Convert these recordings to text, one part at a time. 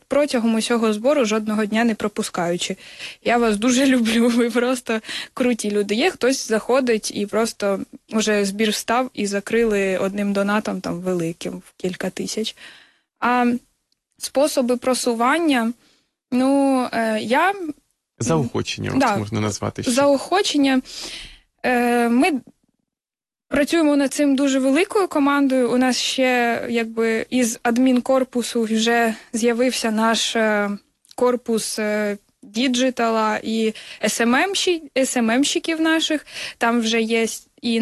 протягом усього збору, жодного дня не пропускаючи. Я вас дуже люблю, ви просто круті люди. Є хтось заходить і просто вже збір встав і закрили одним донатом там великим в кілька тисяч. А способи просування, я... Заохочення, можна назвати ще. Заохочення. Ми працюємо над цим дуже великою командою. У нас ще із адмінкорпусу вже з'явився наш корпус діджитала і СММщиків наших. Там вже є і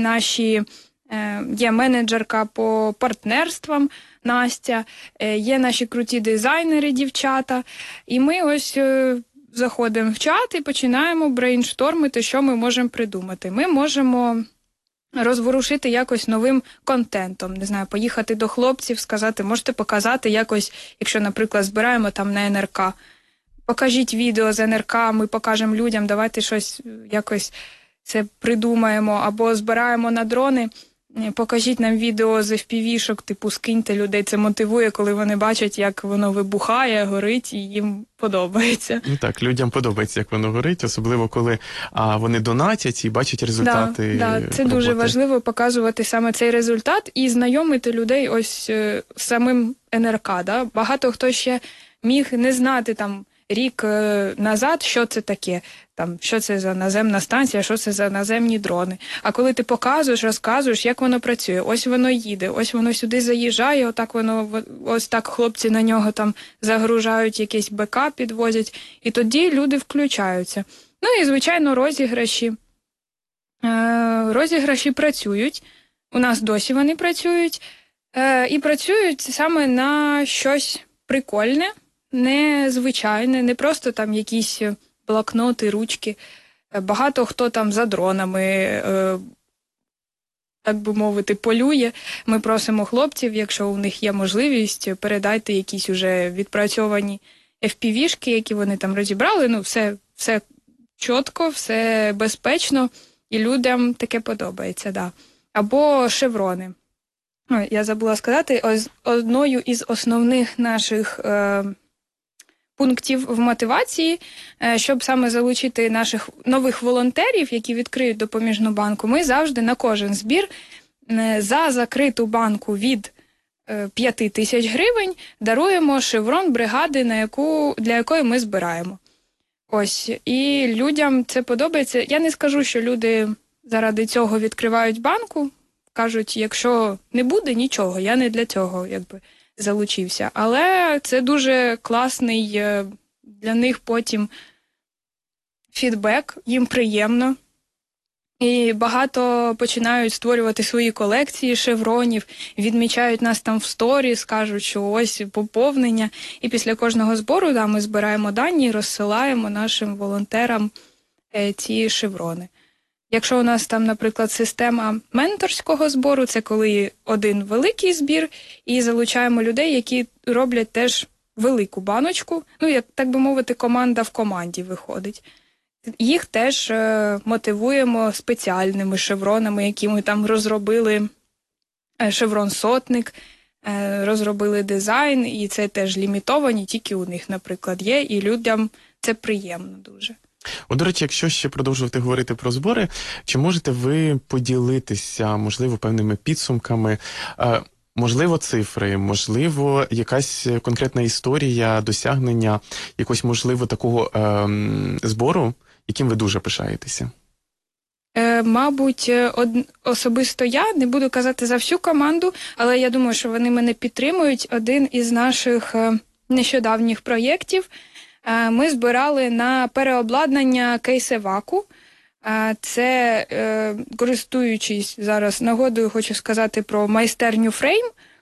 є менеджерка по партнерствам Настя, є наші круті дизайнери, дівчата. І ми ось заходимо в чат і починаємо брейнштормити, що ми можемо придумати. Ми можемо розворушити якось новим контентом. Не знаю, поїхати до хлопців, сказати, можете показати якось, якщо, наприклад, збираємо там на НРК. Покажіть відео з НРК, ми покажемо людям, давайте щось якось це придумаємо. Або збираємо на дрони, покажіть нам відео з FPV-шок, типу скиньте людей. Це мотивує, коли вони бачать, як воно вибухає, горить, і їм подобається. Ну так, людям подобається, як воно горить, особливо коли вони донатять і бачать результати роботи. Це дуже важливо показувати саме цей результат і знайомити людей ось з самим НРК. Да? Багато хто ще міг не знати там рік назад, що це таке, там, що це за наземна станція, що це за наземні дрони. А коли ти показуєш, розказуєш, як воно працює, ось воно їде, ось воно сюди заїжджає, ось так хлопці на нього там загружають, якийсь БК підвозять, і тоді люди включаються. Ну і, звичайно, розіграші. Розіграші працюють, у нас досі вони працюють, і працюють саме на щось прикольне, незвичайне, не просто там якісь блокноти, ручки. Багато хто там за дронами, так би мовити, полює. Ми просимо хлопців, якщо у них є можливість, передайте якісь уже відпрацьовані FPV-шки, які вони там розібрали. Все чітко, все безпечно, і людям таке подобається, да. Або шеврони. Я забула сказати, одною із основних наших пунктів в мотивації, щоб саме залучити наших нових волонтерів, які відкриють допоміжну банку, ми завжди на кожен збір за закриту банку від 5 тисяч гривень даруємо шеврон бригади, для якої ми збираємо. Ось. І людям це подобається. Я не скажу, що люди заради цього відкривають банку, кажуть, якщо не буде нічого, я не для цього залучився. Але це дуже класний для них потім фідбек, їм приємно. І багато починають створювати свої колекції шевронів, відмічають нас там в сторіс, кажуть, що ось поповнення. І після кожного збору ми збираємо дані і розсилаємо нашим волонтерам ці шеврони. Якщо у нас там, наприклад, система менторського збору, це коли один великий збір, і залучаємо людей, які роблять теж велику баночку. Як так би мовити, команда в команді виходить. Їх теж мотивуємо спеціальними шевронами, які ми там розробили. Шеврон-сотник, розробили дизайн, і це теж лімітовані, тільки у них, наприклад, є, і людям це приємно дуже. До речі, якщо ще продовжувати говорити про збори, чи можете ви поділитися, можливо, певними підсумками, можливо, цифри, можливо, якась конкретна історія досягнення якогось, можливо, такого збору, яким ви дуже пишаєтеся? Мабуть, особисто я, не буду казати за всю команду, але я думаю, що вони мене підтримують. Один із наших нещодавніх проєктів ми збирали на переобладнання кейсеваку. Це, користуючись зараз нагодою, хочу сказати про майстерню Фрейм.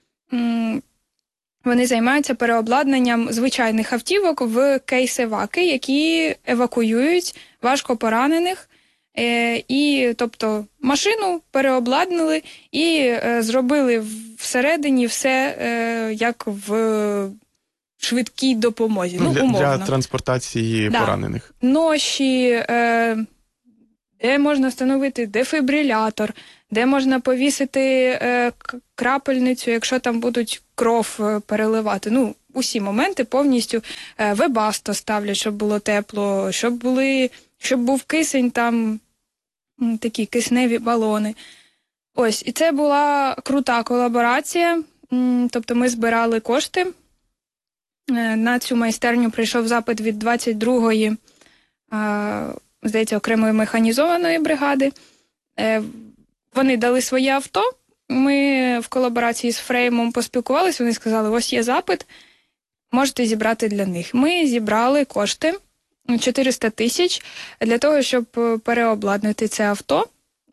Вони займаються переобладнанням звичайних автівок в кейсеваки, які евакуюють важкопоранених. Тобто машину переобладнали і зробили всередині все як в швидкій допомозі. Умовно. Для транспортації поранених. Ноші, де можна встановити дефібрилятор, де можна повісити крапельницю, якщо там будуть кров переливати. Ну, усі моменти повністю. Вебасто ставлять, щоб було тепло, щоб був кисень, там такі кисневі балони. Ось, і це була крута колаборація. Тобто ми збирали кошти. На цю майстерню прийшов запит від 22-ї, здається, окремої механізованої бригади. Вони дали своє авто. Ми в колаборації з Фреймом поспілкувалися, вони сказали, ось є запит, можете зібрати для них. Ми зібрали кошти 400 тисяч для того, щоб переобладнати це авто.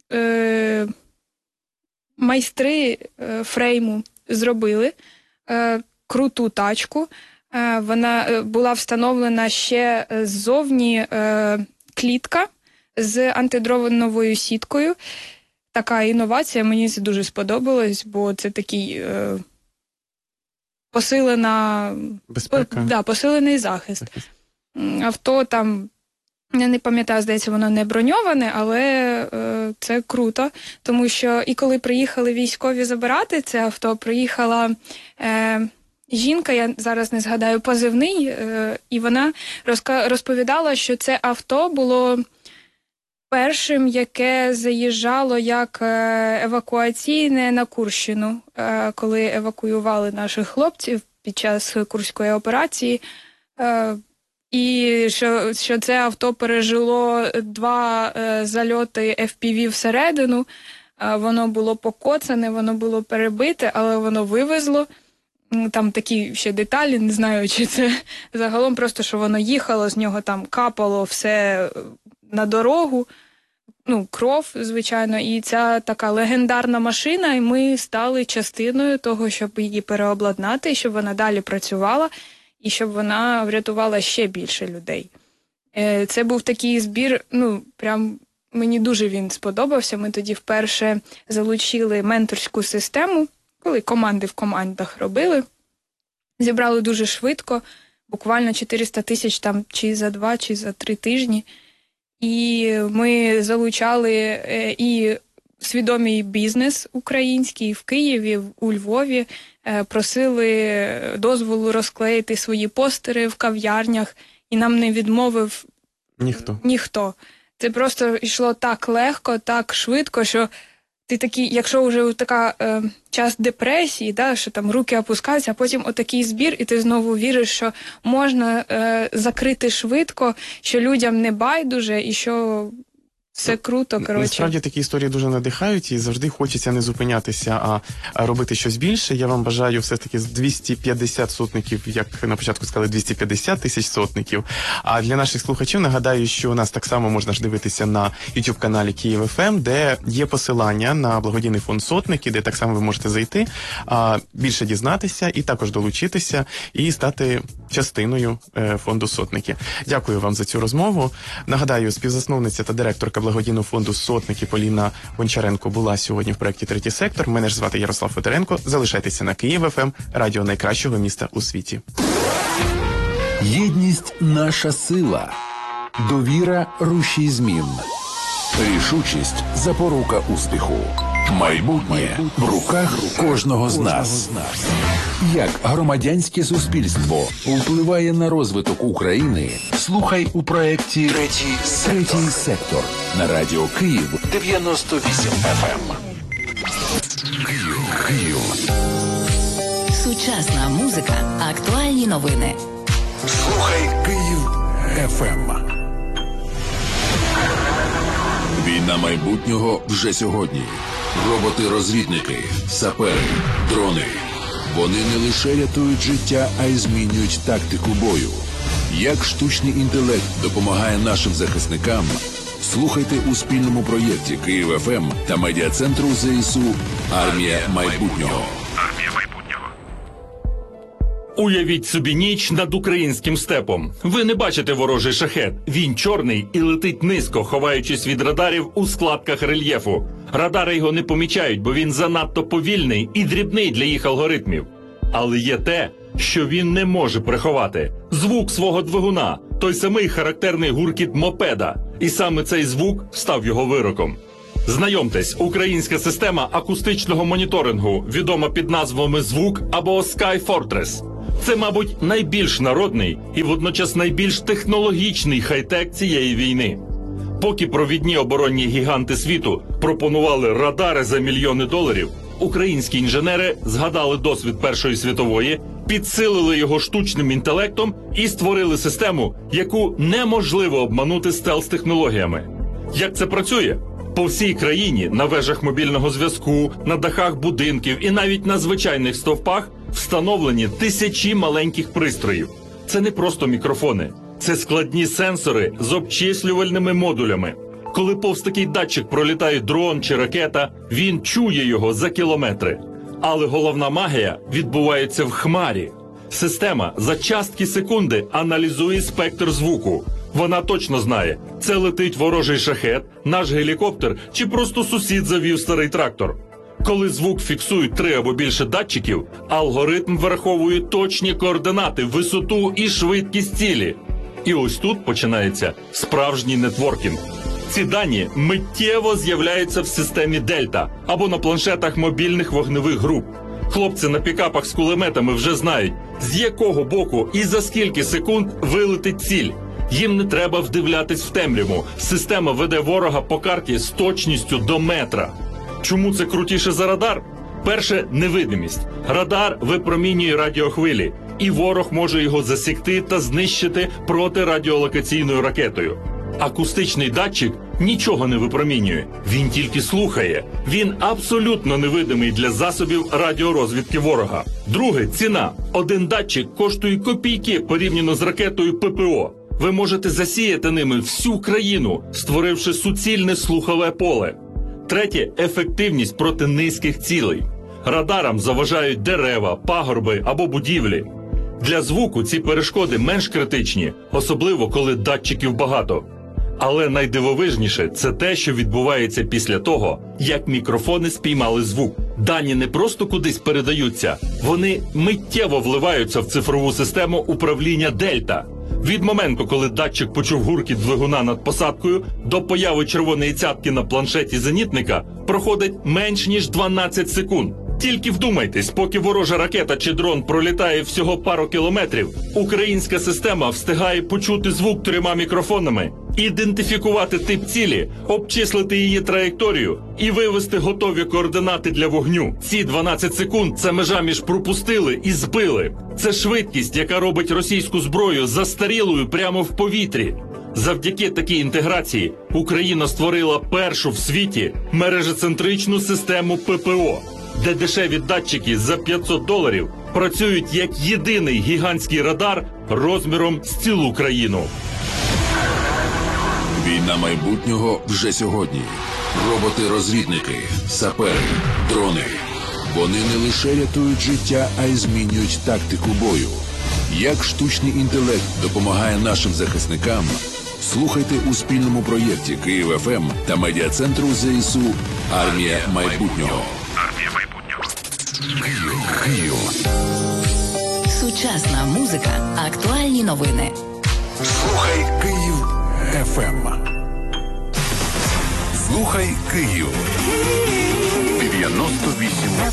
Майстри Фрейму зробили круту тачку. Вона була встановлена ще ззовні клітка з антидроновою сіткою. Така інновація, мені це дуже сподобалось, бо це такий посилена безпека. Посилений захист. Авто там, я не пам'ятаю, здається, воно не броньоване, але це круто, тому що і коли приїхали військові забирати це авто, приїхала жінка, я зараз не згадаю позивний, і вона розповідала, що це авто було першим, яке заїжджало як евакуаційне на Курщину, коли евакуювали наших хлопців під час Курської операції. І що це авто пережило 2 зальоти FPV всередину, воно було покоцане, воно було перебите, але воно вивезло. Там такі ще деталі, не знаю, чи це загалом просто, що воно їхало, з нього там капало все на дорогу, ну, кров, звичайно, і ця така легендарна машина, і ми стали частиною того, щоб її переобладнати, щоб вона далі працювала, і щоб вона врятувала ще більше людей. Це був такий збір, ну, прям мені дуже він сподобався. Ми тоді вперше залучили менторську систему, коли команди в командах робили. Зібрали дуже швидко, буквально 400 тисяч там чи за 2, чи за 3 тижні. І ми залучали і свідомий бізнес український в Києві, у Львові, просили дозволу розклеїти свої постери в кав'ярнях, і нам не відмовив ніхто. Це просто йшло так легко, так швидко, що ти такий, якщо вже така час депресії, да, що там руки опускаються, а потім отакий збір, і ти знову віриш, що можна закрити швидко, що людям не байдуже, і що все круто, коротше. Насправді такі історії дуже надихають, і завжди хочеться не зупинятися, а робити щось більше. Я вам бажаю все-таки з 250 сотників, як на початку сказали, 250 тисяч сотників. А для наших слухачів нагадаю, що нас так само можна ж дивитися на YouTube-каналі Київ ФМ, де є посилання на благодійний фонд «Сотники», де так само ви можете зайти, більше дізнатися і також долучитися і стати частиною фонду «Сотники». Дякую вам за цю розмову. Нагадаю, співзасновниця та директорка благодійного фонду «Сотники» Поліна Гончаренко була сьогодні в проєкті «Третій сектор». Мене ж звати Ярослав Федоренко. Залишайтеся на Київ ФМ, радіо найкращого міста у світі. Єдність – наша сила. Довіра – рушій змін. Рішучість – запорука успіху. Майбутнє в руках кожного з нас. Як громадянське суспільство впливає на розвиток України, слухай у проєкті «Третій сектор» на радіо Київ 98 FM. Київ. Сучасна музика, актуальні новини. Слухай Київ ФМ. Війна майбутнього вже сьогодні. Роботи-розвідники, сапери, дрони. Вони не лише рятують життя, а й змінюють тактику бою. Як штучний інтелект допомагає нашим захисникам, слухайте у спільному проєкті Київ ФМ та медіа-центру ЗСУ «Армія майбутнього». Уявіть собі ніч над українським степом. Ви не бачите ворожий шахет. Він чорний і летить низько, ховаючись від радарів у складках рельєфу. Радари його не помічають, бо він занадто повільний і дрібний для їх алгоритмів. Але є те, що він не може приховати. Звук свого двигуна. Той самий характерний гуркіт мопеда. І саме цей звук став його вироком. Знайомтесь, українська система акустичного моніторингу, відома під назвами «Звук» або Sky Fortress. Це, мабуть, найбільш народний і водночас найбільш технологічний хай-тек цієї війни. Поки провідні оборонні гіганти світу пропонували радари за мільйони доларів, українські інженери згадали досвід Першої світової, підсилили його штучним інтелектом і створили систему, яку неможливо обманути стелс-технологіями. Як це працює? По всій країні, на вежах мобільного зв'язку, на дахах будинків і навіть на звичайних стовпах встановлені тисячі маленьких пристроїв. Це не просто мікрофони. Це складні сенсори з обчислювальними модулями. Коли повз такий датчик пролітає дрон чи ракета, він чує його за кілометри. Але головна магія відбувається в хмарі. Система за частки секунди аналізує спектр звуку. Вона точно знає, це летить ворожий шахет, наш гелікоптер чи просто сусід завів старий трактор. Коли звук фіксують 3 або більше датчиків, алгоритм враховує точні координати, висоту і швидкість цілі. І ось тут починається справжній нетворкінг. Ці дані миттєво з'являються в системі «Дельта» або на планшетах мобільних вогневих груп. Хлопці на пікапах з кулеметами вже знають, з якого боку і за скільки секунд вилетить ціль. Їм не треба вдивлятись в темряву. Система веде ворога по карті з точністю до метра. Чому це крутіше за радар? Перше – невидимість. Радар випромінює радіохвилі, і ворог може його засікти та знищити протирадіолокаційною ракетою. Акустичний датчик нічого не випромінює, він тільки слухає. Він абсолютно невидимий для засобів радіорозвідки ворога. Друге – ціна. Один датчик коштує копійки порівняно з ракетою ППО. Ви можете засіяти ними всю країну, створивши суцільне слухове поле. Третє – ефективність проти низьких цілей. Радарам заважають дерева, пагорби або будівлі. Для звуку ці перешкоди менш критичні, особливо коли датчиків багато. Але найдивовижніше – це те, що відбувається після того, як мікрофони спіймали звук. Дані не просто кудись передаються, вони миттєво вливаються в цифрову систему управління «Дельта». Від моменту, коли датчик почув гуркіт двигуна над посадкою, до появи червоної цятки на планшеті зенітника проходить менш ніж 12 секунд. Тільки вдумайтесь, поки ворожа ракета чи дрон пролітає всього пару кілометрів, українська система встигає почути звук 3 мікрофонами, ідентифікувати тип цілі, обчислити її траєкторію і вивести готові координати для вогню. Ці 12 секунд – це межа між пропустили і збили. Це швидкість, яка робить російську зброю застарілою прямо в повітрі. Завдяки такій інтеграції Україна створила першу в світі мережецентричну систему ППО, де дешеві датчики за $500 працюють як єдиний гігантський радар розміром з цілу країну. Війна майбутнього вже сьогодні. Роботи-розвідники, сапери, дрони. Вони не лише рятують життя, а й змінюють тактику бою. Як штучний інтелект допомагає нашим захисникам, слухайте у спільному проєкті Київ ФМ та медіа-центру ЗСУ «Армія майбутнього». Київ. Сучасна музика, актуальні новини. Слухай Київ ФМ. Слухай Київ. 98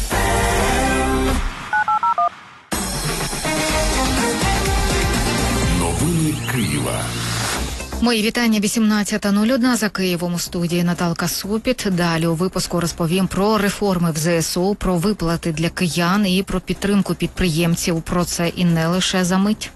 Новини Києва. Мої вітання, 18:01 за Києвом, у студії Наталка Сопіт. Далі у випуску розповім про реформи в ЗСУ, про виплати для киян і про підтримку підприємців. Про це і не лише за мить.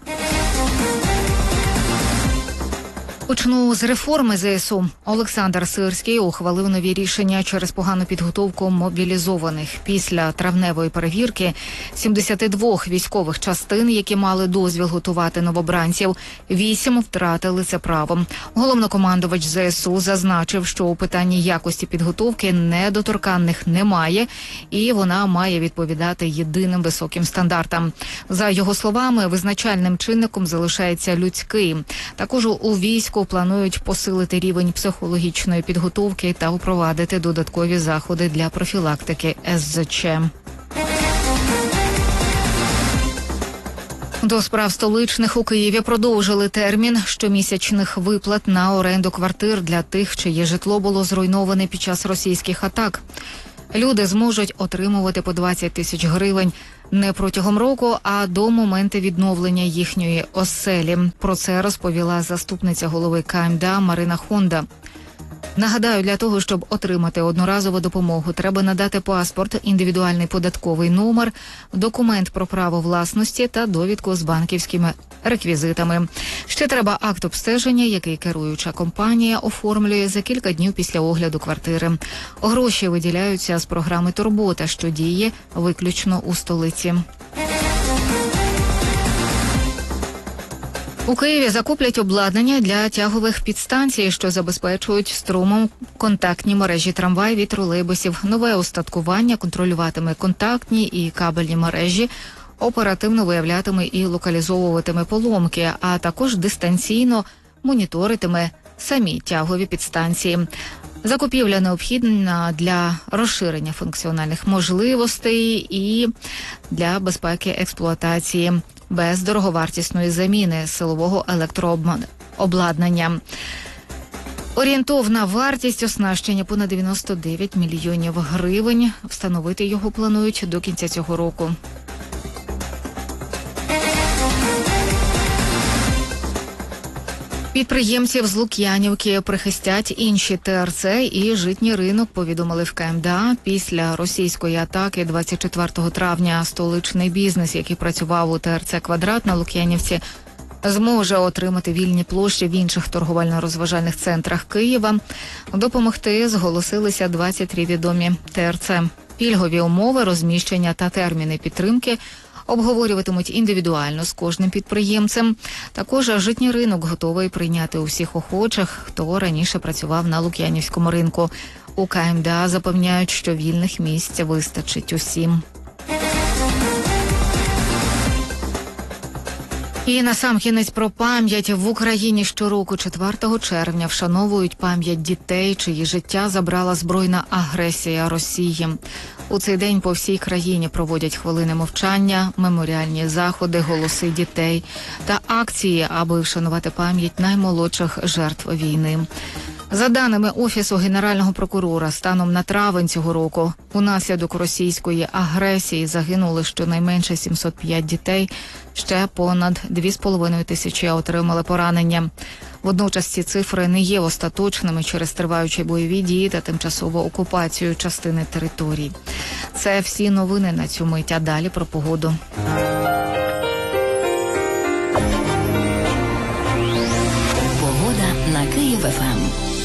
Почну з реформи ЗСУ. Олександр Сирський ухвалив нові рішення через погану підготовку мобілізованих. Після травневої перевірки 72 військових частин, які мали дозвіл готувати новобранців, 8 втратили це право. Головнокомандувач ЗСУ зазначив, що у питанні якості підготовки недоторканних немає, і вона має відповідати єдиним високим стандартам. За його словами, визначальним чинником залишається людський. Також у війську планують посилити рівень психологічної підготовки та впровадити додаткові заходи для профілактики СЗЧ. До справ столичних у Києві продовжили термін щомісячних виплат на оренду квартир для тих, чиє житло було зруйноване під час російських атак. Люди зможуть отримувати по 20 тисяч гривень не протягом року, а до моменту відновлення їхньої оселі. Про це розповіла заступниця голови КМДА Марина Хонда. Нагадаю, для того, щоб отримати одноразову допомогу, треба надати паспорт, індивідуальний податковий номер, документ про право власності та довідку з банківськими реквізитами. Ще треба акт обстеження, який керуюча компанія оформлює за кілька днів після огляду квартири. Гроші виділяються з програми «Турбота», що діє виключно у столиці. У Києві закуплять обладнання для тягових підстанцій, що забезпечують струмом контактні мережі трамваїв і тролейбусів. Нове устаткування контролюватиме контактні і кабельні мережі, оперативно виявлятиме і локалізовуватиме поломки, а також дистанційно моніторитиме самі тягові підстанції. Закупівля необхідна для розширення функціональних можливостей і для безпеки експлуатації без дороговартісної заміни силового електрообладнання. Орієнтовна вартість оснащення понад 99 мільйонів гривень. Встановити його планують до кінця цього року. Підприємців з Лук'янівки прихистять інші ТРЦ і житній ринок, повідомили в КМДА. Після російської атаки 24 травня столичний бізнес, який працював у ТРЦ «Квадрат» на Лук'янівці, зможе отримати вільні площі в інших торговельно-розважальних центрах Києва. Допомогти зголосилися 23 відомі ТРЦ. Пільгові умови, розміщення та терміни підтримки обговорюватимуть індивідуально з кожним підприємцем. Також житній ринок готовий прийняти усіх охочих, хто раніше працював на Лук'янівському ринку. У КМДА запевняють, що вільних місць вистачить усім. І насамкінець про пам'ять. В Україні щороку 4 червня вшановують пам'ять дітей, чиї життя забрала збройна агресія Росії. У цей день по всій країні проводять хвилини мовчання, меморіальні заходи, голоси дітей та акції, аби вшанувати пам'ять наймолодших жертв війни. За даними Офісу Генерального прокурора, станом на травень цього року унаслідок російської агресії загинули щонайменше 705 дітей, ще понад 2,5 тисячі отримали поранення. Водночас ці цифри не є остаточними через триваючі бойові дії та тимчасову окупацію частини територій. Це всі новини на цю мить, а далі про погоду. Погода на Київ-ФМ.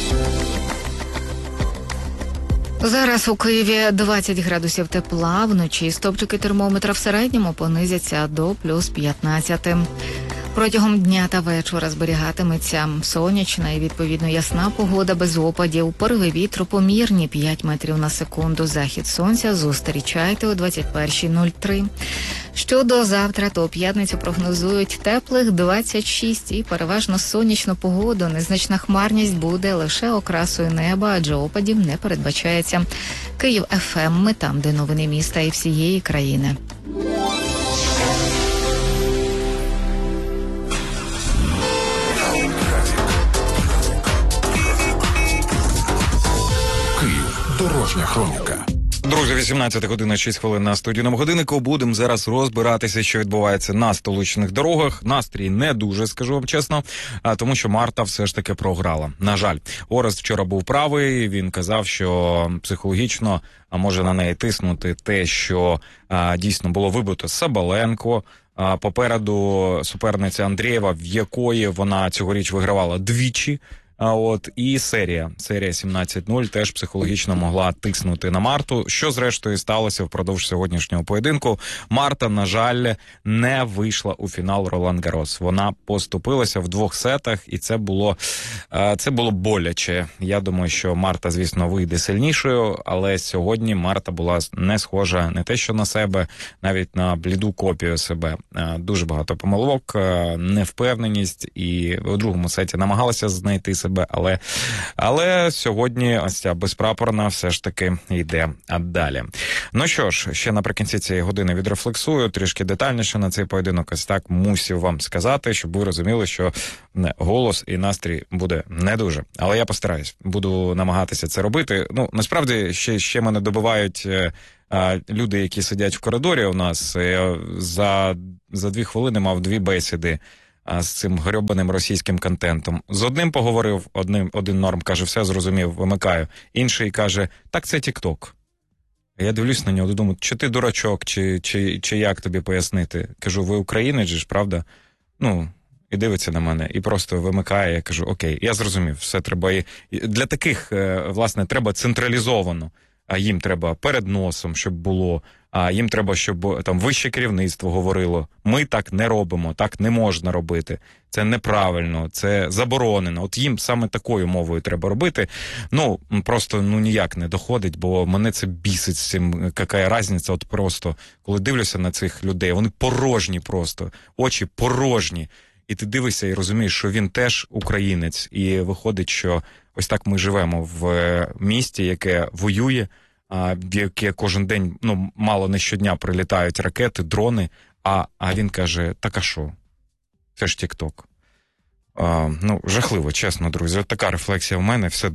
Зараз у Києві 20 градусів тепла, вночі стопчики термометра в середньому понизяться до плюс 15. Протягом дня та вечора зберігатиметься сонячна і, відповідно, ясна погода без опадів. Пориви вітру помірні 5 метрів на секунду. Захід сонця зустрічайте о 21:03. Щодо завтра, то у п'ятницю прогнозують теплих 26 і переважно сонячну погоду. Незначна хмарність буде лише окрасою неба, адже опадів не передбачається. Київ-ФМ, ми там, де новини міста і всієї країни. Дорожня хроніка. Друзі, 18 година 6 хвилин на студійному годиннику. Будемо зараз розбиратися, що відбувається на столичних дорогах. Настрій не дуже, скажу вам чесно, тому що Марта все ж таки програла. На жаль, Орест вчора був правий. Він казав, що психологічно може на неї тиснути те, що дійсно було вибито Сабаленко. Попереду суперниця Андрієва, в якої вона цьогоріч вигравала двічі. І серія 17-0 теж психологічно могла тиснути на Марту, що зрештою сталося впродовж сьогоднішнього поєдинку. Марта, на жаль, не вийшла у фінал Ролан-Гарос. Вона поступилася в 2 сетах, і це було боляче. Я думаю, що Марта, звісно, вийде сильнішою, але сьогодні Марта була не схожа не те, що на себе, навіть на бліду копію себе. Дуже багато помилок, невпевненість, і у другому сеті намагалася знайти себе себе, але сьогодні ось ця безпрапорна все ж таки йде далі. Ну що ж, ще наприкінці цієї години відрефлексую, трішки детальніше на цей поєдинок, ось так мусив вам сказати, щоб ви розуміли, що голос і настрій буде не дуже. Але я постараюсь, буду намагатися це робити. Ну, насправді, ще мене добивають люди, які сидять в коридорі у нас. За 2 хвилини мав 2 бесіди з цим грьобаним російським контентом. З одним поговорив, один норм каже, все зрозумів, вимикаю. Інший каже, так це TikTok. Я дивлюсь на нього, думаю, чи ти дурачок, чи як тобі пояснити? Кажу, ви українець же ж, правда? Ну, і дивиться на мене, і просто вимикає. Я кажу, окей, я зрозумів, все треба. І для таких, власне, треба централізовано. А їм треба перед носом, щоб було, а їм треба, щоб там вище керівництво говорило. Ми так не робимо, так не можна робити. Це неправильно, це заборонено. От їм саме такою мовою треба робити. Ну, просто ніяк не доходить, бо мене це бісить з цим, яка різниця. От просто, коли дивлюся на цих людей, вони порожні просто, очі порожні. І ти дивишся і розумієш, що він теж українець. І виходить, що ось так ми живемо в місті, яке воює, в яке кожен день, мало не щодня прилітають ракети, дрони, а він каже, так а що? Це ж TikTok. Жахливо, чесно, друзі. От така рефлексія в мене. Все,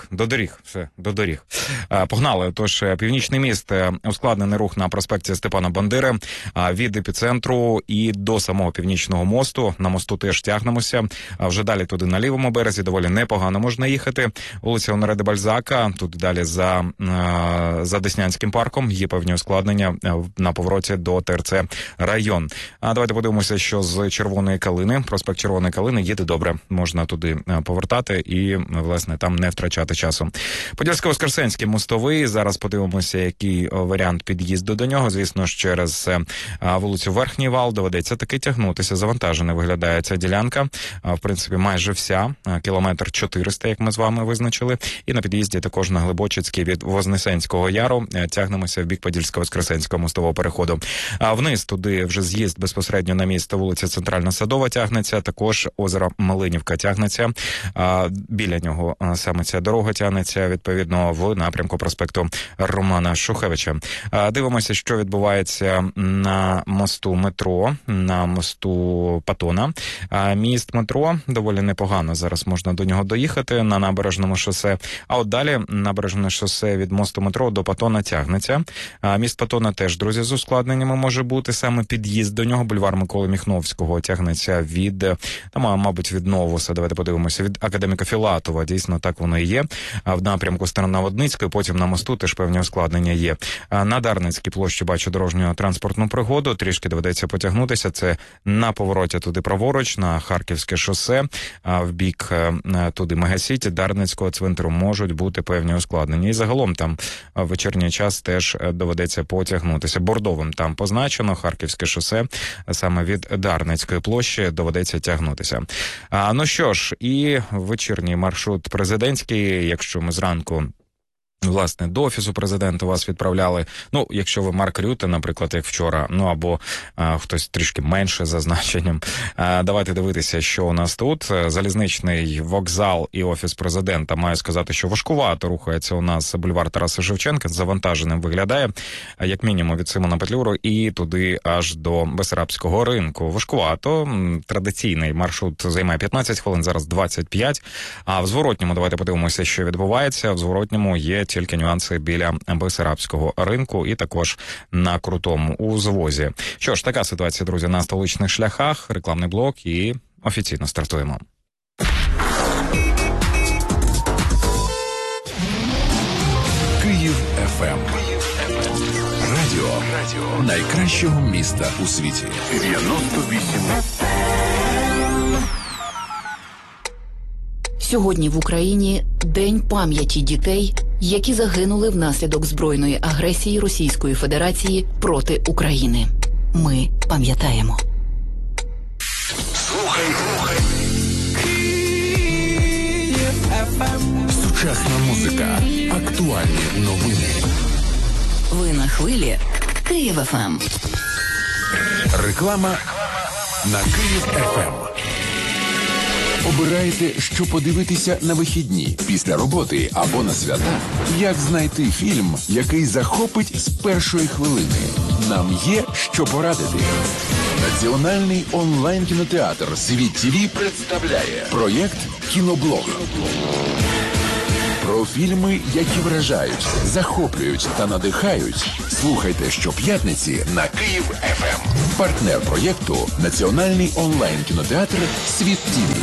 до доріг. Погнали. Тож, Північний міст, ускладнений рух на проспекті Степана Бандери від епіцентру і до самого Північного мосту. На мосту теж тягнемося. Вже далі туди на лівому березі доволі непогано можна їхати. Вулиця Онуре де Бальзака, тут далі за Деснянським парком є певні ускладнення на повороті до ТРЦ район. Давайте подивимося, що з Червоної Калини, проспект Червоної Калини, їде добре, можна туди повертати і, власне, там не втрачати часу. Подільсько-Воскресенський мостовий, зараз подивимося, який варіант під'їзду до нього. Звісно ж, через вулицю Верхній Вал доведеться таки тягнутися. Завантажена виглядає ця ділянка, в принципі, майже вся, кілометр 400, як ми з вами визначили. І на під'їзді також на Глибочицький від Вознесенського Яру тягнемося в бік Подільсько-Воскресенського мостового переходу. Вниз туди вже з'їзд безпосередньо на місто, вулиця Центральна Садова тягнеться, також озеро Малинівка тягнеться, біля нього саме ця дорога тягнеться, відповідно, в напрямку проспекту Романа Шухевича. Дивимося, що відбувається на мосту метро, на мосту Патона. Міст метро доволі непогано, зараз можна до нього доїхати на Набережному шосе, а от далі Набережне шосе від мосту метро до Патона тягнеться. Міст Патона теж, друзі, з ускладненнями може бути, саме під'їзд до нього, бульвар Миколи Міхновського тягнеться від, мабуть, від Новоса, давайте подивимося, від Академіка Філатова, дійсно так воно і є. В напрямку Старонаводницької, потім на мосту теж певні ускладнення є. На Дарницькій площі бачу дорожню транспортну пригоду, трішки доведеться потягнутися, це на повороті туди праворуч, на Харківське шосе, в бік туди Мегасіті, Дарницького цвинтару можуть бути певні ускладнення. І загалом там в вечірній час теж доведеться потягнутися. Бордовим там позначено, Харківське шосе, саме від Дарницької площі доведеться тягнутися. Ну що ж, і вечірній маршрут президентський, якщо ми зранку, власне, до Офісу Президента вас відправляли, якщо ви Марк Рюте, наприклад, як вчора, або хтось трішки менше за значенням. Давайте дивитися, що у нас тут. Залізничний вокзал і Офіс Президента, маю сказати, що важкувато рухається у нас бульвар Тараса Шевченка, завантаженим виглядає, як мінімум від Симона Петлюри і туди аж до Бессарабського ринку. Важкувато, традиційний маршрут займає 15 хвилин, зараз 25, а в зворотньому давайте подивимося, що відбувається. В зворотньому є тільки нюанси біля Бессарабського ринку і також на Крутому узвозі. Що ж, така ситуація, друзі, на столичних шляхах. Рекламний блок і офіційно стартуємо. Київ ФМ. Радіо найкращого міста у світі. 98. Сьогодні в Україні День пам'яті дітей, які загинули внаслідок збройної агресії Російської Федерації проти України. Ми пам'ятаємо. Слухай. Сучасна музика. Актуальні новини. Ви на хвилі Київ ФМ. Реклама на Київ ФМ. Обираєте, що подивитися на вихідні, після роботи або на свята? Як знайти фільм, який захопить з першої хвилини? Нам є що порадити. Національний онлайн-кінотеатр «Світ ТВ» представляє проєкт «Кіноблог». Про фільми, які вражають, захоплюють та надихають. Слухайте щоп'ятниці на Київ ФМ. Партнер проєкту – Національний онлайн-кінотеатр «Світ ТВ».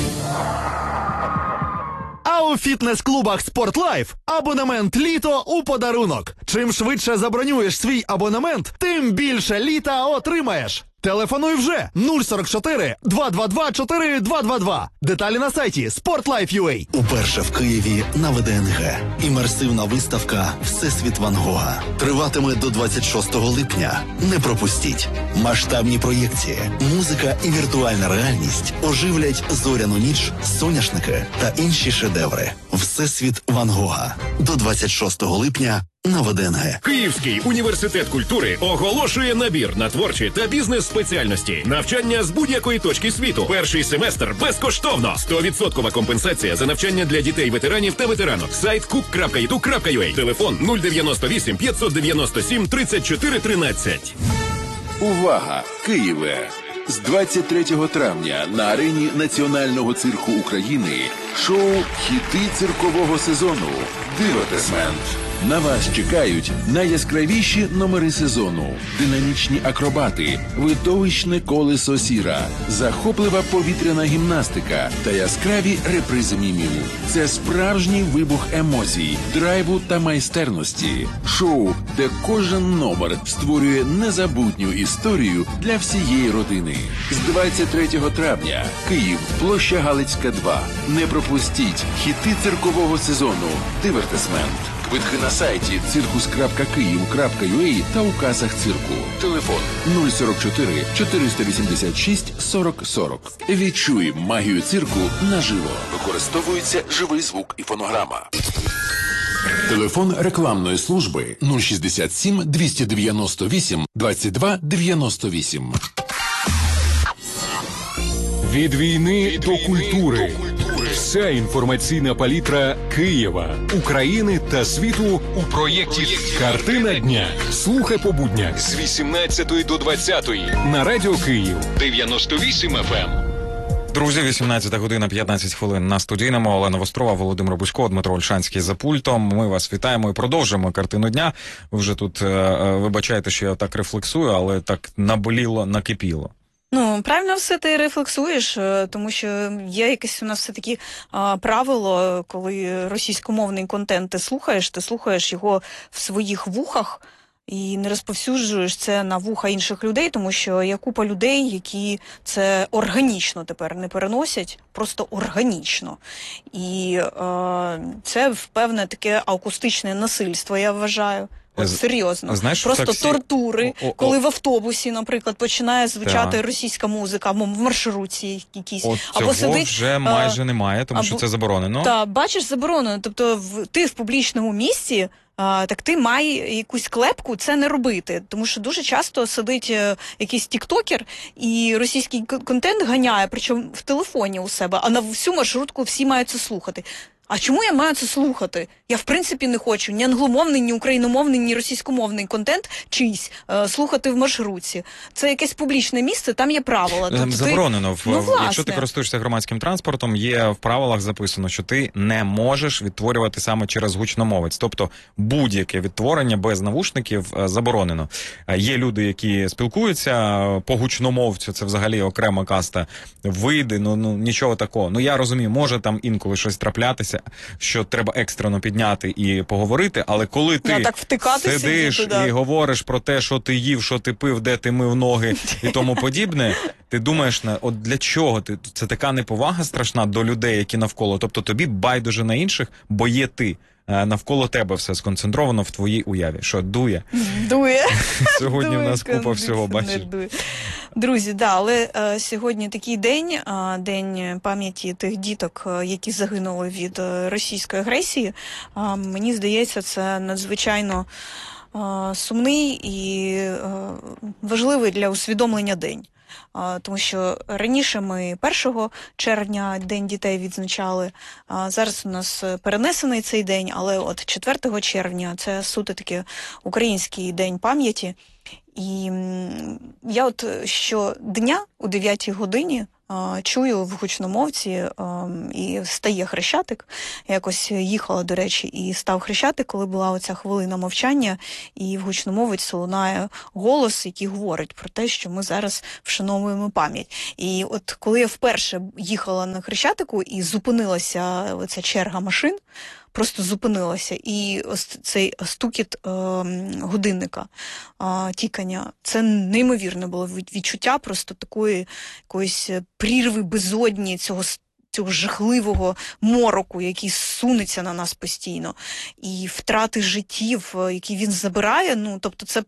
А у фітнес-клубах «Спортлайф» абонемент «Літо» у подарунок. Чим швидше забронюєш свій абонемент, тим більше літа отримаєш. Телефонуй вже 044 222 4222. Деталі на сайті sportlife.ua. Уперше в Києві на ВДНГ. Імерсивна виставка «Всесвіт Ван Гога» триватиме до 26 липня. Не пропустіть. Масштабні проєкції, музика і віртуальна реальність оживлять зоряну ніч, соняшники та інші шедеври. «Всесвіт Ван Гога» до 26 липня на ВДНГ. Київський університет культури оголошує набір на творчі та бізнес-спеціальності. Навчання з будь-якої точки світу. Перший семестр безкоштовно. 100% компенсація за навчання для дітей-ветеранів та ветеранок. Сайт cook.edu.ua. Телефон 098 597 34 13. Увага! Києве! З 23 травня на арені Національного цирку України шоу «Хіти циркового сезону» «Дивертисмент». На вас чекають найяскравіші номери сезону, динамічні акробати, видовищне колесо сіра, захоплива повітряна гімнастика та яскраві репризи мімів. Це справжній вибух емоцій, драйву та майстерності. Шоу, де кожен номер створює незабутню історію для всієї родини. З 23 травня Київ, площа Галицька, 2. Не пропустіть хіти циркового сезону «Дивертисмент». Квитки на сайті circus.kyiv.ua та у касах цирку. Телефон 044 486 40 40. Відчуй магію цирку наживо. Використовується живий звук і фонограма. Телефон рекламної служби 067 298 22 98. Від війни до культури. Вся інформаційна палітра Києва, України та світу у проєкті «Картина дня». Слухай по буднях з 18 до 20 на Радіо Київ 98 FM. Друзі, 18 година 15 хвилин на студійному. Олена Вострова, Володимир Бузько, Дмитро Ольшанський за пультом. Ми вас вітаємо і продовжуємо картину дня. Ви вже тут вибачаєте, що я так рефлексую, але так наболіло, накипіло. Ну, правильно все ти рефлексуєш, тому що є якесь у нас все-таки правило, коли російськомовний контент ти слухаєш його в своїх вухах і не розповсюджуєш це на вуха інших людей, тому що є купа людей, які це органічно тепер не переносять, просто органічно. І це певне таке акустичне насильство, я вважаю. От серйозно. Знаєш, просто таксі... тортури, коли в автобусі, наприклад, починає звучати російська музика, або в маршрутці якісь. Або цього сидить, вже майже немає, тому що це заборонено. Так, бачиш, заборонено. Тобто ти в публічному місці, так ти має якусь клепку це не робити. Тому що дуже часто сидить якийсь тіктокер і російський контент ганяє, причому в телефоні у себе, а на всю маршрутку всі мають це слухати. А чому я маю це слухати? Я, в принципі, не хочу ні англомовний, ні україномовний, ні російськомовний контент чийсь слухати в маршрутці. Це якесь публічне місце, там є правила. Тобто заборонено. Якщо ти користуєшся громадським транспортом, є в правилах записано, що ти не можеш відтворювати саме через гучномовець. Тобто будь-яке відтворення без навушників заборонено. Є люди, які спілкуються по гучномовцю, це взагалі окрема каста. Види, нічого такого. Я розумію, може там інколи щось траплятися, що треба екстрено підняти і поговорити, але коли ти сидиш і говориш про те, що ти їв, що ти пив, де ти мив ноги і тому подібне, ти думаєш, от для чого? Це така неповага страшна до людей, які навколо. Тобто тобі байдуже на інших, бо є ти. Навколо тебе все сконцентровано в твоїй уяві. Що, дує? Дує. Сьогодні в нас купа всього, бачиш. Друзі, але сьогодні такий день, день пам'яті тих діток, які загинули від російської агресії. Мені здається, це надзвичайно сумний і важливий для усвідомлення день. Тому що раніше ми 1 червня День дітей відзначали, зараз у нас перенесений цей день, але от 4 червня це суто таки український день пам'яті. І я от щодня о 9 годині чую в гучномовці і стає Хрещатик. Я якось їхала, до речі, і став Хрещатик, коли була оця хвилина мовчання, і в гучномовець лунає голос, який говорить про те, що ми зараз вшановуємо пам'ять. І от коли я вперше їхала на Хрещатику і зупинилася оця черга машин, просто зупинилася, і ось цей стукіт годинника, тікання, це неймовірне було відчуття просто такої якоїсь прірви безодні, цього жахливого мороку, який сунеться на нас постійно, і втрати життів, які він забирає, тобто це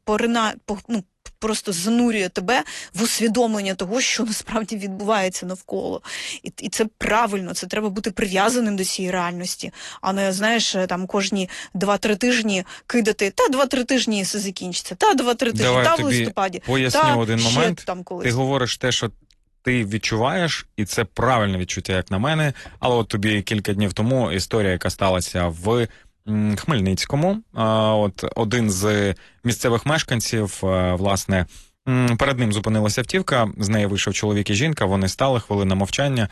просто занурює тебе в усвідомлення того, що насправді відбувається навколо. І це правильно, це треба бути прив'язаним до цієї реальності, а не, знаєш, там кожні 2-3 тижні кидати, 2-3 тижні все закінчиться, 2-3 тижні, в листопаді. Поясню один момент. Там колись. Ти говориш те, що ти відчуваєш, і це правильне відчуття, як на мене, але от тобі кілька днів тому історія, яка сталася в Хмельницькому. От один з місцевих мешканців, власне, перед ним зупинилася автівка, з неї вийшов чоловік і жінка, вони стали, хвилина мовчання,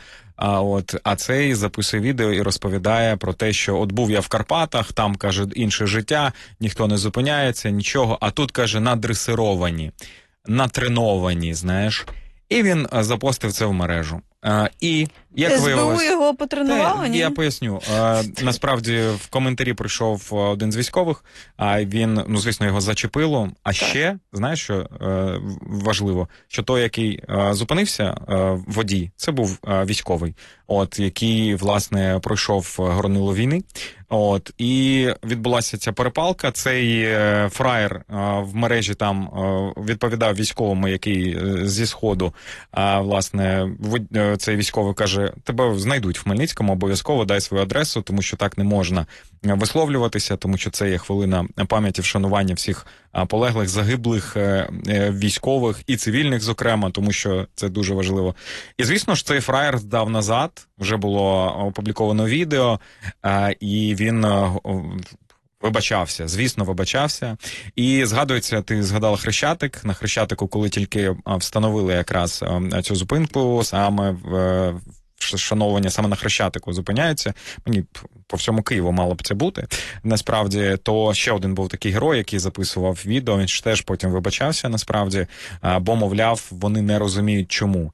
а цей записує відео і розповідає про те, що от був я в Карпатах, там, каже, інше життя, ніхто не зупиняється, нічого, а тут, каже, надресировані, натреновані, знаєш. І він запостив це в мережу. І як виявилось... СБУ його потренувало, ні? Я поясню. Насправді в коментарі прийшов один з військових, він, звісно, його зачепило. А ще, знаєш, що важливо? Що той, який зупинився, водій, це був військовий, який, власне, пройшов горонило війни. І відбулася ця перепалка. Цей фраєр в мережі там відповідав військовому, який зі Сходу, власне, цей військовий каже, тебе знайдуть в Хмельницькому, обов'язково дай свою адресу, тому що так не можна висловлюватися, тому що це є хвилина пам'яті, вшанування всіх полеглих, загиблих військових і цивільних, зокрема, тому що це дуже важливо. І, звісно ж, цей фраєр здав назад, вже було опубліковано відео, і він вибачався, звісно, вибачався. І згадується, ти згадала Хрещатик. На Хрещатику, коли тільки встановили якраз цю зупинку, саме вшановування саме на Хрещатику зупиняється. Мені по всьому Києву мало б це бути. Насправді, то ще один був такий герой, який записував відео, він теж потім вибачався, насправді, бо, мовляв, вони не розуміють, чому.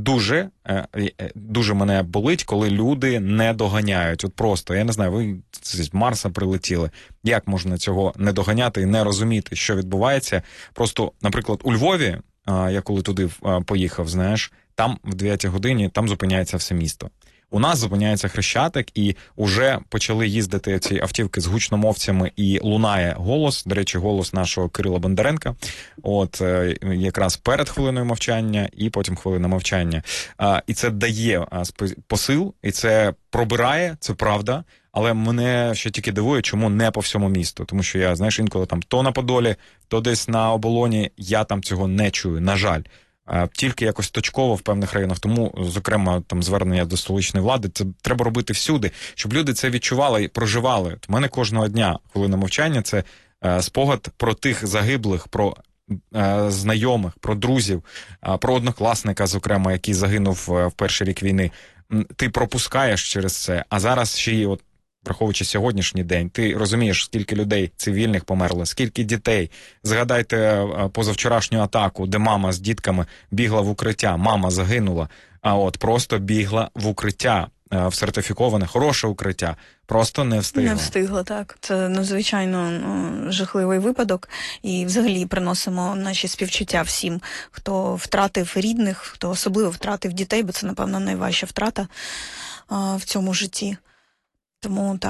Дуже мене болить, коли люди не доганяють. От просто, я не знаю, ви з Марса прилетіли. Як можна цього не доганяти і не розуміти, що відбувається? Просто, наприклад, у Львові, я коли туди поїхав, знаєш, там в 9 годині, там зупиняється все місто. У нас зупиняється Хрещатик, і вже почали їздити ці автівки з гучномовцями, і лунає голос, до речі, голос нашого Кирила Бондаренка, якраз перед хвилиною мовчання, і потім хвилина мовчання. І це дає посил, і це пробирає, це правда, але мене ще тільки дивує, чому не по всьому місту, тому що я, знаєш, інколи там то на Подолі, то десь на Оболоні, я там цього не чую, на жаль. Тільки якось точково в певних районах. Тому, зокрема, там звернення до столичної влади, це треба робити всюди, щоб люди це відчували і проживали. У мене кожного дня хвилина мовчання – це спогад про тих загиблих, про знайомих, про друзів, про однокласника, зокрема, який загинув в перший рік війни. Ти пропускаєш через це, а зараз ще й враховуючи сьогоднішній день, ти розумієш, скільки людей цивільних померло, скільки дітей. Згадайте позавчорашню атаку, де мама з дітками бігла в укриття, мама загинула, просто бігла в укриття, в сертифіковане, хороше укриття, просто не встигла. Не встигла, так. Це надзвичайно жахливий випадок. І взагалі приносимо наші співчуття всім, хто втратив рідних, хто особливо втратив дітей, бо це, напевно, найважча втрата в цьому житті. Тому так.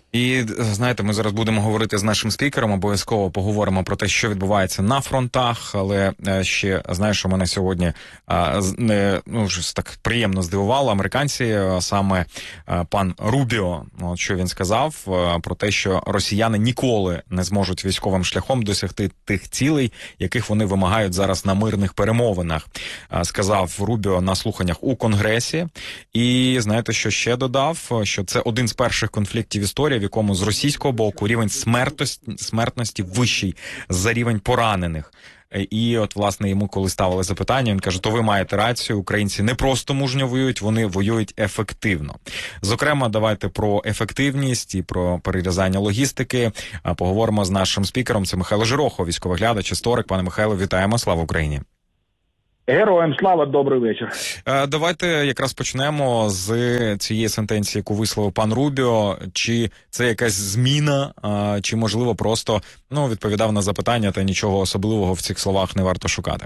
І, знаєте, ми зараз будемо говорити з нашим спікером, обов'язково поговоримо про те, що відбувається на фронтах, але ще, знаєш, що мене сьогодні щось так приємно здивувало. Американці, саме пан Рубіо, що він сказав, про те, що росіяни ніколи не зможуть військовим шляхом досягти тих цілей, яких вони вимагають зараз на мирних перемовинах, сказав Рубіо на слуханнях у Конгресі. І знаєте, що ще додав? Що це один з перших конфліктів історії, в якому з російського боку рівень смертності вищий за рівень поранених. І от, власне, йому коли ставили запитання, він каже, то ви маєте рацію, українці не просто мужньо воюють, вони воюють ефективно. Зокрема, давайте про ефективність і про перерізання логістики поговоримо з нашим спікером. Це Михайло Жирохов, військовий глядач, історик. Пане Михайло, вітаємо, слава Україні! Героям слава, добрий вечір. Давайте якраз почнемо з цієї сентенції, яку висловив пан Рубіо. Чи це якась зміна, чи, можливо, просто відповідав на запитання, та нічого особливого в цих словах не варто шукати?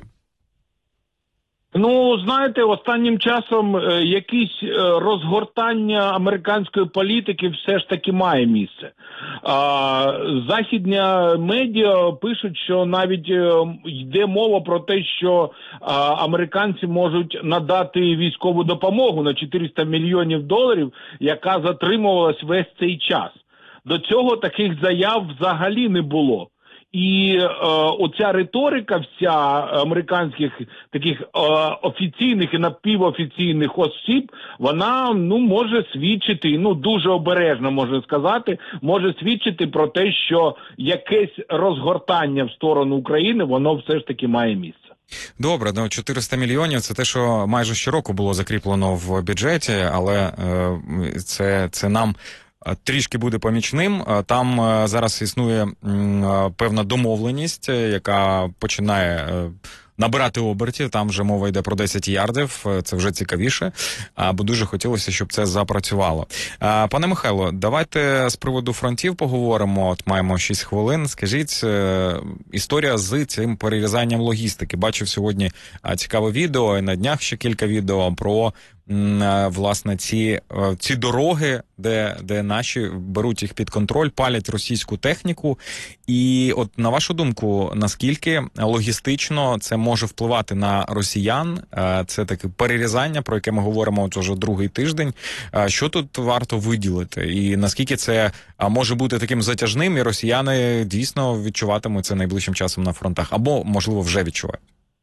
Знаєте, останнім часом якісь розгортання американської політики все ж таки має місце. Західні медіа пишуть, що навіть йде мова про те, що американці можуть надати військову допомогу на $400 мільйонів, яка затримувалась весь цей час. До цього таких заяв взагалі не було. І оця риторика вся американських таких офіційних і напівофіційних осіб, вона може свідчити, дуже обережно можна сказати, може свідчити про те, що якесь розгортання в сторону України, воно все ж таки має місце. Добре, 400 мільйонів – це те, що майже щороку було закріплено в бюджеті, але це нам трішки буде помічним. Там зараз існує певна домовленість, яка починає набирати обертів. Там вже мова йде про 10 ярдів. Це вже цікавіше. Бо дуже хотілося, щоб це запрацювало. Пане Михайло, давайте з приводу фронтів поговоримо. От маємо 6 хвилин. Скажіть, історія з цим перерізанням логістики. Бачив сьогодні цікаве відео, і на днях ще кілька відео про власне ці дороги, де наші беруть їх під контроль, палять російську техніку. І от на вашу думку, наскільки логістично це може впливати на росіян? Це таке перерізання, про яке ми говоримо от уже другий тиждень. Що тут варто виділити? І наскільки це може бути таким затяжним, і росіяни дійсно відчуватимуть це найближчим часом на фронтах? Або, можливо, вже відчувають?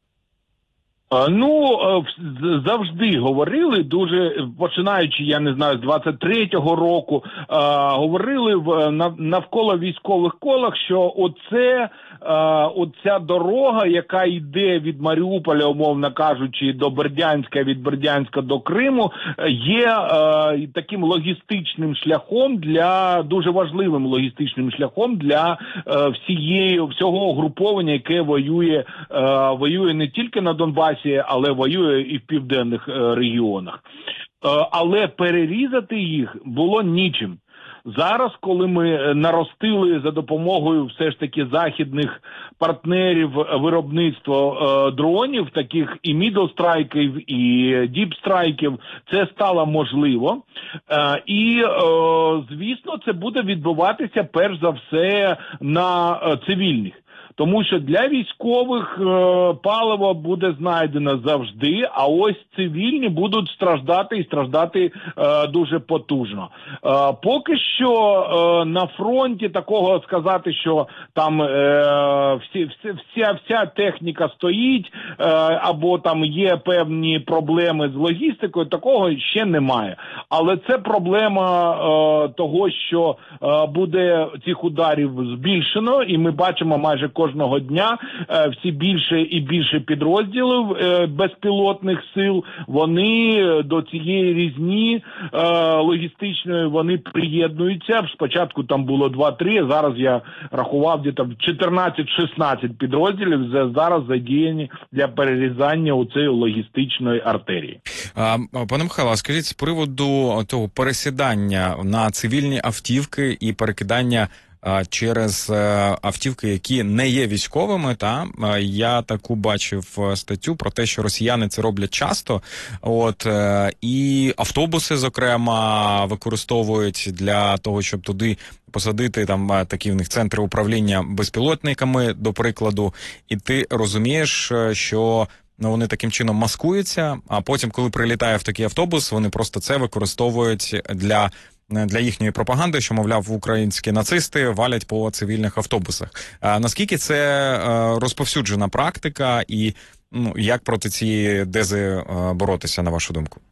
Завжди говорили, дуже починаючи, я не знаю, з 23-го року, говорили навколо військових колах, що оця дорога, яка йде від Маріуполя, умовно кажучи, до Бердянська, від Бердянська до Криму, є таким логістичним шляхом дуже важливим логістичним шляхом для всього угруповання, яке воює не тільки на Донбасі, але воює і в південних регіонах. Але перерізати їх було нічим. Зараз, коли ми наростили за допомогою все ж таки західних партнерів виробництво дронів, таких і мідл-страйків, і діп-страйків, це стало можливо. І, звісно, це буде відбуватися перш за все на цивільних. Тому що для військових паливо буде знайдено завжди, а ось цивільні будуть страждати і страждати дуже потужно. Поки що на фронті такого сказати, що там вся техніка стоїть, або там є певні проблеми з логістикою, такого ще немає. Але це проблема того, що буде цих ударів збільшено, і ми бачимо майже кожного дня всі більше і більше підрозділів безпілотних сил, вони до цієї різні логістичної, вони приєднуються. Спочатку там було 2-3, зараз я рахував, де там 14-16 підрозділів зараз задіяні для перерізання оцеї логістичної артерії. Пане Михайло, скажіть, з приводу того пересідання на цивільні автівки і перекидання через автівки, які не є військовими. Та я таку бачив статтю про те, що росіяни це роблять часто. І автобуси, зокрема, використовують для того, щоб туди посадити там такі в них центри управління безпілотниками, до прикладу. І ти розумієш, що вони таким чином маскуються, а потім, коли прилітає в такий автобус, вони просто це використовують для їхньої пропаганди, що, мовляв, українські нацисти валять по цивільних автобусах. Наскільки це розповсюджена практика і як проти цієї тези боротися, на вашу думку?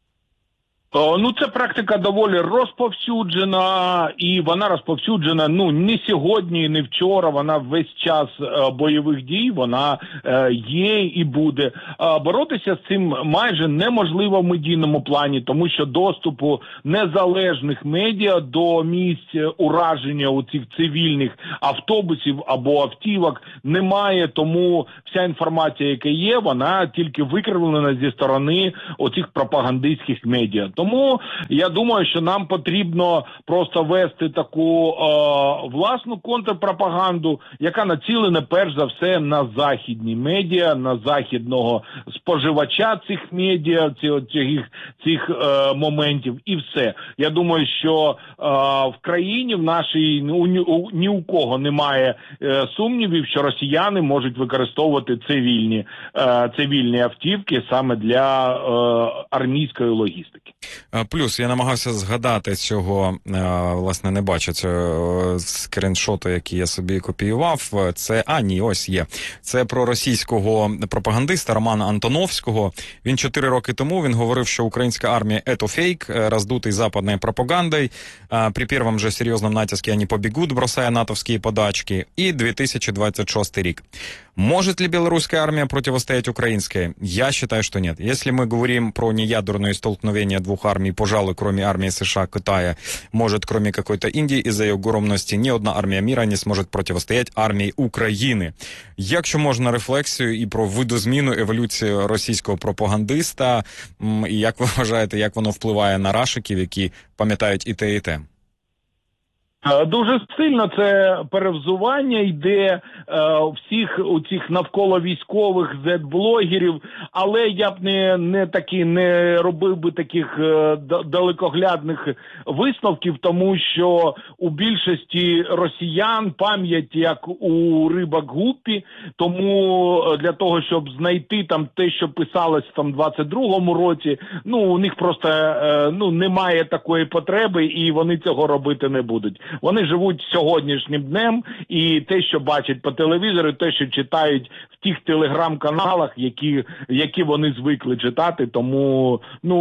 Це практика доволі розповсюджена, і вона розповсюджена, не сьогодні, не вчора, вона весь час бойових дій, вона є і буде. Боротися з цим майже неможливо в медійному плані, тому що доступу незалежних медіа до місць ураження у цих цивільних автобусів або автівок немає, тому вся інформація, яка є, вона тільки викривлена зі сторони оцих пропагандистських медіа. Тому я думаю, що нам потрібно просто вести таку власну контрпропаганду, яка націлена перш за все на західні медіа, на західного споживача цих медіа, цих моментів і все. Я думаю, що в країні в нашій ні у кого немає сумнівів, що росіяни можуть використовувати цивільні автівки саме для армійської логістики. Плюс я намагався згадати цього, власне, не бачу цього скріншоту, який я собі копіював. Ось є. Це про російського пропагандиста Романа Антоновського. Він 4 роки тому говорив, що українська армія – это фейк, раздутый западной пропагандой. При первом же серьезном натиске они побегут, бросая натовские подачки. И 2026 рік. Может ли белорусская армия противостоять украинской? Я считаю, что нет. Если мы говорим про неядерное столкновение двух армий, пожалуй, кроме армии США, Китая, может, кроме какой-то Индии, из-за ее огромности, ни одна армія міра не зможе противостоять армії України. Якщо можна рефлексію і про видозміну, еволюцію російського пропагандиста, і як ви вважаєте, як воно впливає на рашиків, які пам'ятають і те, і те? Дуже сильно це перевзування йде всіх у цих навколо військових зет-блогерів, але я б не робив би таких далекоглядних висновків, тому що у більшості росіян пам'ять як у рибок гуппі, тому для того, щоб знайти там те, що писалось там в 22-му році, у них просто немає такої потреби і вони цього робити не будуть. Вони живуть сьогоднішнім днем, і те, що бачать по телевізору, те, що читають в тих телеграм-каналах, які вони звикли читати, тому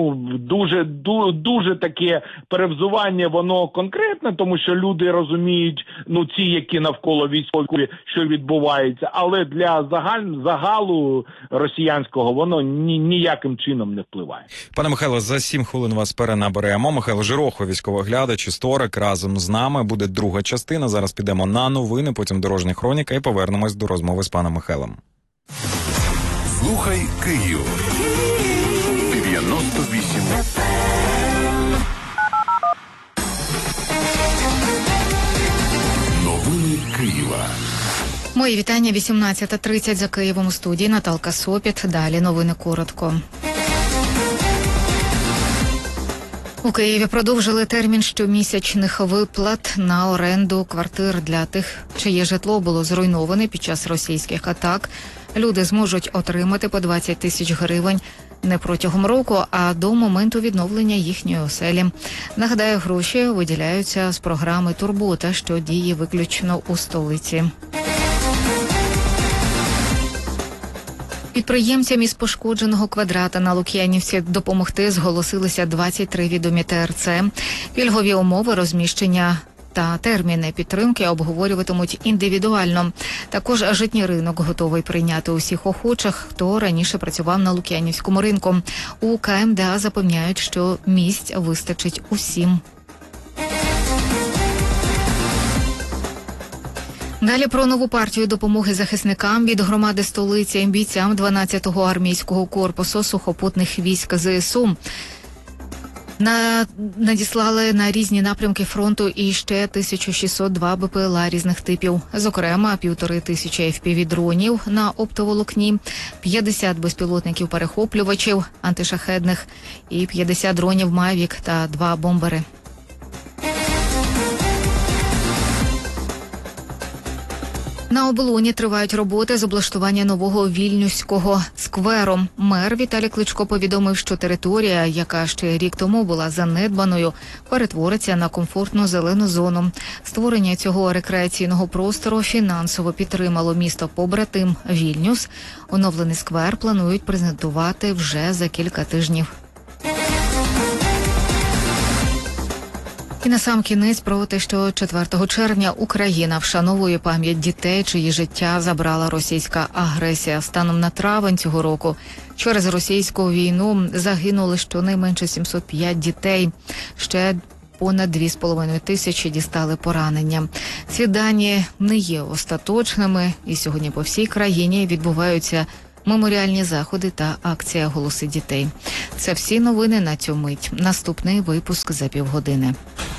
дуже таке перевзування, воно конкретне, тому що люди розуміють, ці, які навколо військові, що відбувається, але для загалу росіянського воно ніяким чином не впливає. Пане Михайло, за 7 хвилин вас перенаберемо. Михайло Жирохов, військовоглядач, історик, разом з нами. Буде друга частина. Зараз підемо на новини, потім дорожня хроніка і повернемось до розмови з паном Михайлом. Слухай Київ. 98 Новини Києва. Мої вітання. 18:30 за Києвом у студії. Наталка Сопіт. Далі новини коротко. У Києві продовжили термін щомісячних виплат на оренду квартир для тих, чиє житло було зруйноване під час російських атак. Люди зможуть отримати по 20 тисяч гривень не протягом року, а до моменту відновлення їхньої оселі. Нагадаю, гроші виділяються з програми «Турбота», що діє виключно у столиці. Підприємцям із пошкодженого квадрата на Лук'янівці допомогти зголосилися 23 відомі ТРЦ. Пільгові умови розміщення та терміни підтримки обговорюватимуть індивідуально. Також житній ринок готовий прийняти усіх охочих, хто раніше працював на Лук'янівському ринку. У КМДА запевняють, що місць вистачить усім. Далі про нову партію допомоги захисникам від громади столиці, бійцям 12-го армійського корпусу сухопутних військ ЗСУ. Надіслали на різні напрямки фронту і ще 1602 БПЛА різних типів. Зокрема, 1500 FPV-дронів на оптоволокні, 50 безпілотників-перехоплювачів антишахедних і 50 дронів «Мавік» та 2 бомбери. На оболоні тривають роботи з облаштування нового Вільнюського скверу. Мер Віталій Кличко повідомив, що територія, яка ще рік тому була занедбаною, перетвориться на комфортну зелену зону. Створення цього рекреаційного простору фінансово підтримало місто-побратим Вільнюс. Оновлений сквер планують презентувати вже за кілька тижнів. І насамкінець про те, що 4 червня Україна вшановує пам'ять дітей, чиї життя забрала російська агресія. Станом на травень цього року через російську війну загинули щонайменше 705 дітей. Ще понад 2,5 тисячі дістали поранення. Ці дані не є остаточними, і сьогодні по всій країні відбуваються меморіальні заходи та акція «Голоси дітей». Це всі новини на цю мить. Наступний випуск за півгодини.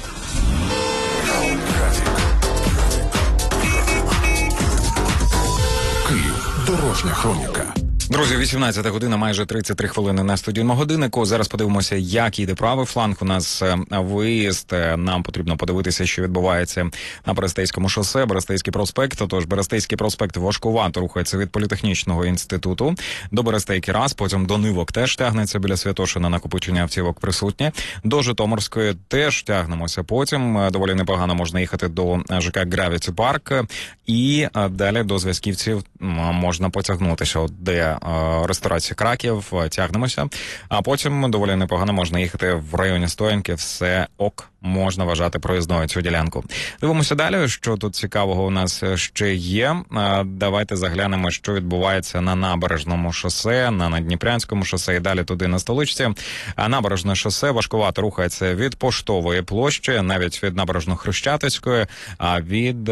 Київ. Дорожня хроніка. Друзі, 18 година, майже 33 хвилини на студійному годиннику. Зараз подивимося, як їде правий фланг. У нас виїзд. Нам потрібно подивитися, що відбувається на Берестейському шосе. Берестейський проспект. Тож Берестейський проспект важкувато рухається від Політехнічного інституту до Берестейки раз, потім до Нивок теж тягнеться, біля Святошина накопичення автівок присутнє. До Житомирської теж тягнемося потім. Доволі непогано можна їхати до ЖК Гравіті Парк. І далі до Зв'язківців можна потягнутися, от де ресторація Краків, тягнемося, а потім доволі непогано можна їхати в районі Стоянки, все ок, можна вважати проїзною цю ділянку. Дивимося далі, що тут цікавого у нас ще є. Давайте заглянемо, що відбувається на Набережному шосе, на Надніпрянському шосе і далі туди на Столичці. Набережне шосе важкувато рухається від Поштової площі, навіть від Набережно-Хрещатицької, від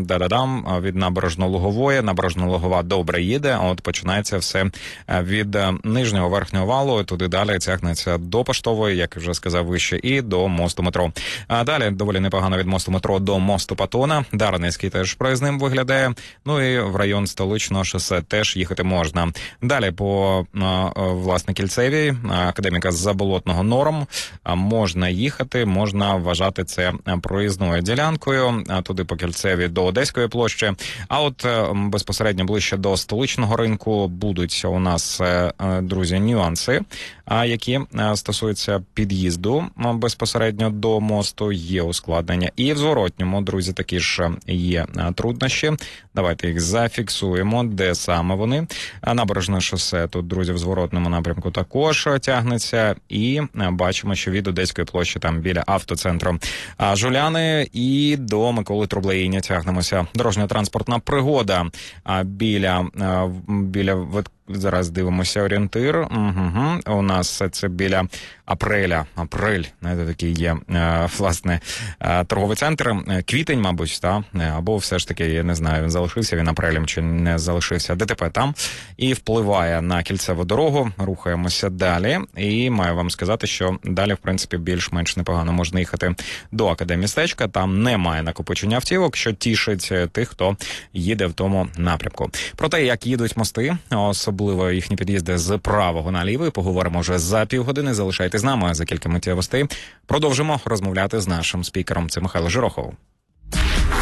Набережно-Лугової. Набережно-Лугова добре їде, а от починається все від нижнього верхнього валу, туди далі тягнеться до Поштової, як вже сказав вище, і до мосту метро. А далі доволі непогано від мосту метро до мосту Патона. Дарницький теж проїзним виглядає. Ну і в район Столичного шосе теж їхати можна. Далі по, власне, Кільцевій, Академіка Заболотного Норм, можна їхати, можна вважати це проїзною ділянкою. Туди по Кільцевій до Одеської площі. А от безпосередньо ближче до Столичного ринку будуть у нас, друзі, нюанси, які стосуються під'їзду безпосередньо до мосту, є ускладнення. І в зворотньому, друзі, такі ж є труднощі. Давайте їх зафіксуємо, де саме вони. Набережне шосе тут, друзі, в зворотному напрямку також тягнеться. І бачимо, що від Одеської площі, там біля автоцентру Жуляни і до Миколи Трублеїня тягнемося. Дорожньо-транспортна пригода біля зараз дивимося орієнтир. У нас це біля Апрель, знаєте, такий є, власне, торговий центр. Квітень, мабуть, та? Або все ж таки, я не знаю, він залишився він Апрелем чи не залишився. ДТП там. І впливає на кільцеву дорогу. Рухаємося далі. І маю вам сказати, що далі, в принципі, більш-менш непогано можна їхати до Академмістечка. Там немає накопичення автівок, що тішить тих, хто їде в тому напрямку. Про те, як їдуть мости, особливо їхні під'їзди з правого на лівий, поговоримо вже за півгодини. Залишайтесь з нами, за кілька миттєвостей продовжимо розмовляти з нашим спікером. Це Михайло Жирохов.